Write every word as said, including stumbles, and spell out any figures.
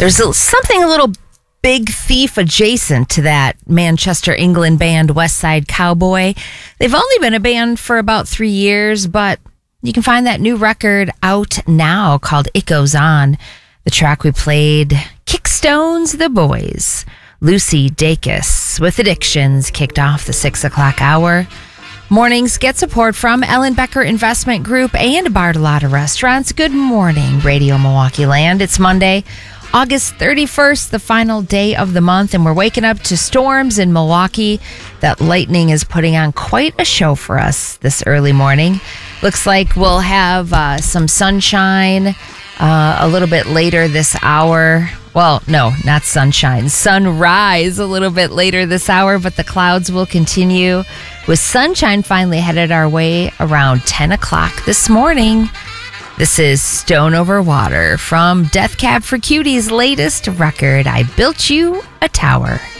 There's a, something a little Big Thief adjacent to that Manchester, England band West Side Cowboy. They've only been a band for about three years, but you can find that new record out now called It Goes On. The track we played, Kickstones The Boys. Lucy Dacus with Addictions kicked off the six o'clock hour. Mornings get support from Ellen Becker Investment Group and Bartolotta Restaurants. Good morning, Radio Milwaukee Land. It's Monday, August thirty-first, the final day of the month, and we're waking up to storms in Milwaukee. That lightning is putting on quite a show for us this early morning. Looks like we'll have uh, some sunshine uh, a little bit later this hour. Well, no, not sunshine. Sunrise a little bit later this hour, but the clouds will continue with sunshine finally headed our way around ten o'clock this morning. This is Stone Over Water from Death Cab for Cutie's latest record, I Built You a Tower.